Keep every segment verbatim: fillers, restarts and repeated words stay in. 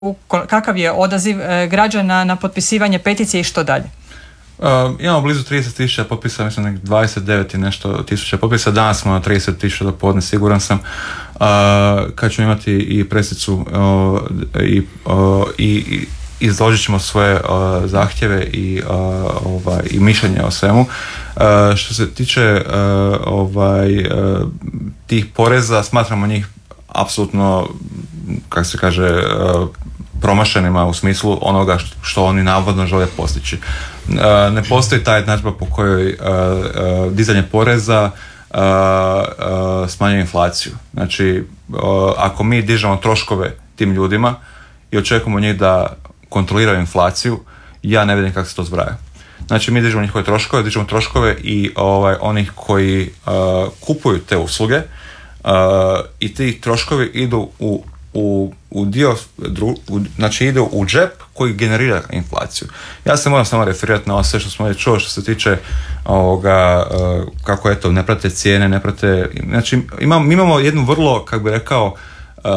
kakav je odaziv građana na potpisivanje peticije i što dalje? Uh, imamo blizu trideset tisuća potpisa, mislim nek dvadeset devet i nešto tisuća potpisa, danas smo na trideset tisuća do podne, siguran sam. Uh, kad ćemo imati i presicu uh, i, uh, i, i izložit ćemo svoje uh, zahtjeve i, uh, ovaj, i mišljenje o svemu. Uh, što se tiče uh, ovaj, uh, tih poreza, smatramo njih apsolutno, kako se kaže, uh, promašenima u smislu onoga što oni navodno žele postići. Uh, ne postoji ta jednadžba po kojoj uh, uh, dizanje poreza uh, uh, smanjuje inflaciju. Znači, uh, ako mi dižemo troškove tim ljudima i očekujemo njih da kontroliraju inflaciju, ja ne vidim kako se to zbraja. Znači, mi dižemo njihove troškove, dižemo troškove i ovaj, onih koji uh, kupuju te usluge uh, i ti troškovi idu u U, u dio, dru, u, znači ide u džep koji generira inflaciju. Ja se moram samo referirati na ovo sve što smo već čuli što se tiče ovoga, uh, kako eto, ne prate cijene, ne prate, znači imam, imamo jednu vrlo, kako bih rekao, uh,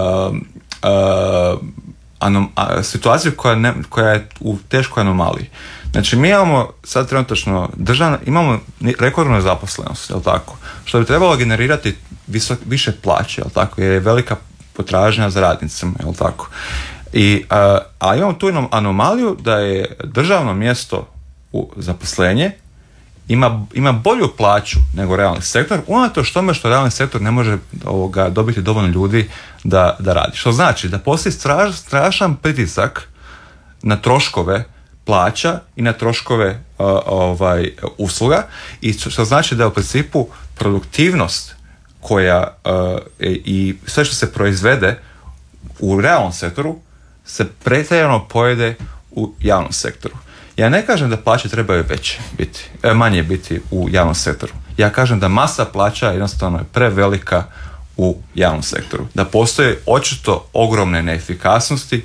uh, anom, a, situaciju koja, ne, koja je u teškoj anomaliji. Znači mi imamo sad trenutačno državno, imamo rekordnu zaposlenost, jel tako? Što bi trebalo generirati visok, više plaće, jel tako? Jer je velika potražnja za radnicama, jel tako? I, a, a imamo tu anomaliju da je državno mjesto u zaposlenje ima, ima bolju plaću nego realni sektor, unatoč tome što realni sektor ne može ovoga, dobiti dovoljno ljudi da, da radi. Što znači da postoji straš, strašan pritisak na troškove plaća i na troškove uh, ovaj, usluga, i što znači da u principu produktivnost koja uh, i sve što se proizvede u realnom sektoru se pretjerano pojede u javnom sektoru. Ja ne kažem da plaće trebaju veće biti, manje biti u javnom sektoru. Ja kažem da masa plaća jednostavno je prevelika u javnom sektoru. Da postoje očito ogromne neefikasnosti,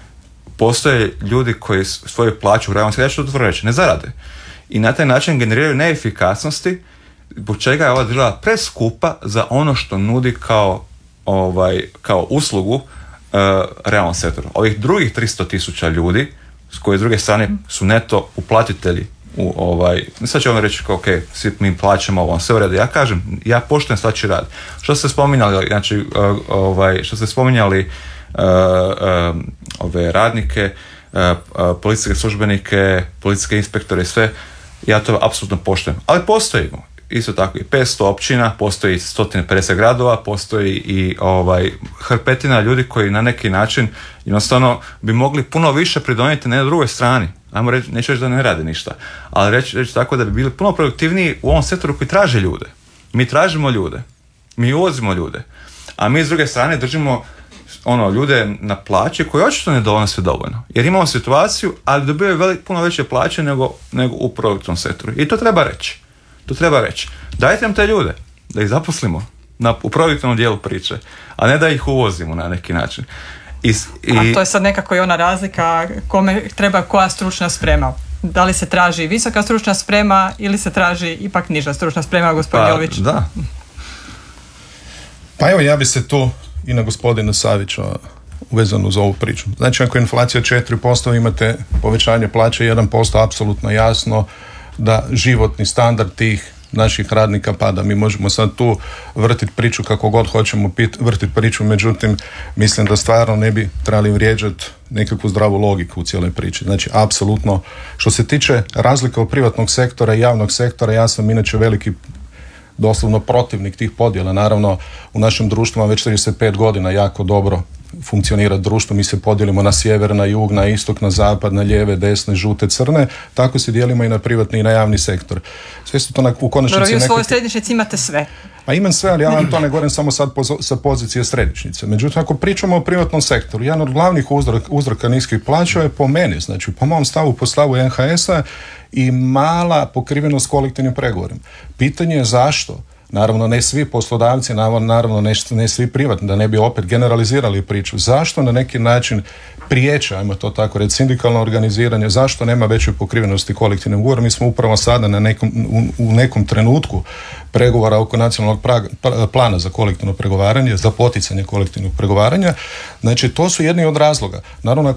postoje ljudi koji svoju plaću u realnom sektoru, ja ću to otvoreno reći, ne zarade. I na taj način generiraju neefikasnosti, zbog čega je ova država preskupa za ono što nudi kao, ovaj, kao uslugu uh, realnom sektoru. Ovih drugih tristo tisuća ljudi, s koje s druge strane su neto uplatitelji u ovaj, sad ću vam reći kao, ok, svi mi plaćamo ovo, sve u redu. Ja kažem, ja poštujem svačiji rad. Što ste spominjali, znači, uh, ovaj, što ste spominjali uh, uh, ove radnike, uh, uh, policijske službenike, policijske inspektore i sve, ja to apsolutno poštujem. Ali postoji isto tako i petsto općina, postoji sto pedeset gradova, postoji i ovaj, hrpetina ljudi koji na neki način jednostavno bi mogli puno više pridonijeti na drugoj strani. Ajmo reći, neću reći da ne rade ništa, ali reći, reći tako da bi bili puno produktivniji u ovom sektoru koji traže ljude. Mi tražimo ljude, mi uvozimo ljude, a mi s druge strane držimo ono, ljude na plaće koje očito ne donose dovoljno. Jer imamo situaciju, ali dobivaju velik, puno veće plaće nego, nego u produktivnom sektoru. I to treba reći. To treba reći. Dajte nam te ljude, da ih zaposlimo na, u produktivnom dijelu priče, a ne da ih uvozimo na neki način. I, i... A to je sad nekako i ona razlika kome treba koja stručna sprema. Da li se traži visoka stručna sprema ili se traži ipak niža stručna sprema, gospodin Jović? Pa, da. Pa evo, ja bi se tu i na gospodina Savića uvezano uz ovu priču. Znači, ako je inflacija četiri posto, imate povećanje plaće jedan posto, apsolutno jasno da životni standard tih naših radnika pada. Mi možemo sad tu vrtiti priču kako god hoćemo pit, vrtiti priču, međutim mislim da stvarno ne bi trebali vrijeđati nekakvu zdravu logiku u cijeloj priči. Znači, apsolutno, što se tiče razlika u privatnog sektora i javnog sektora, ja sam inače veliki doslovno protivnik tih podjela. Naravno, u našem društvu već trideset pet godina jako dobro funkcionira društvo, mi se podijelimo na sjever, na jug, na istok, na zapad, na lijeve, desne, žute, crne, tako se dijelimo i na privatni i na javni sektor. Sve su to na, u konačnici... Dobro, vi u svojoj nekak... središnjici imate sve. Pa imam sve, ali ja vam to ne govorim samo sad pozo, sa pozicije središnjice. Međutim, ako pričamo o privatnom sektoru, jedan od glavnih uzroka, uzroka niskih plaća je po meni, znači po mom stavu, po stavu en ha es a i mala pokrivenost kolektivnim pregovorima. Pitanje je zašto Naravno ne svi poslodavci, naravno ne, ne svi privatni, da ne bi opet generalizirali priču. Zašto na neki način priječe, ajmo to tako reći, sindikalno organiziranje, zašto nema veće pokrivenosti kolektivnim ugovorom? Mi smo upravo sada na nekom, u, u nekom trenutku pregovora oko nacionalnog praga, plana za kolektivno pregovaranje, za poticanje kolektivnog pregovaranja. Znači, to su jedni od razloga. Naravno,